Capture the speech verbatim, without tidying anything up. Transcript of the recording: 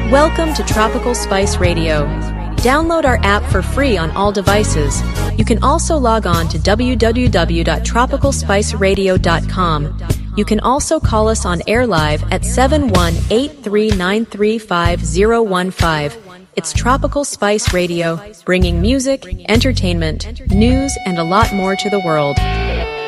Welcome to Tropical Spice Radio. Download our app for free on all devices. You can also log on to w w w dot tropical spice radio dot com. You can also call us on air live at seven one eight three nine three five zero one five. It's Tropical Spice Radio, bringing music, entertainment, news, and a lot more to the world.